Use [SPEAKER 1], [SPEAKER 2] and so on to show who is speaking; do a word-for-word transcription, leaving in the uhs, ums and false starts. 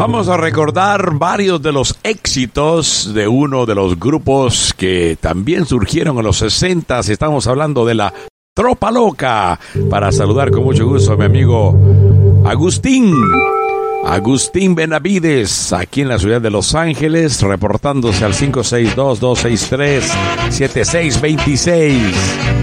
[SPEAKER 1] Vamos a recordar varios de los éxitos de uno de los grupos que también surgieron en los sesentas. Estamos hablando de la Tropa Loca. Para saludar con mucho gusto a mi amigo Agustín. Agustín Benavides, aquí en la ciudad de Los Ángeles, reportándose al cinco seis dos, dos seis tres, siete seis dos seis.